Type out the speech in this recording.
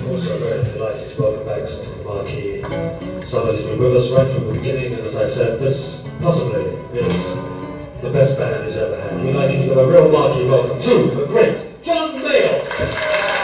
also very delighted to welcome back to the Marquee someone who's been with us right from the beginning, and as I said, this possibly is the best band he's ever had. We'd like you to give a real Marquee welcome to the great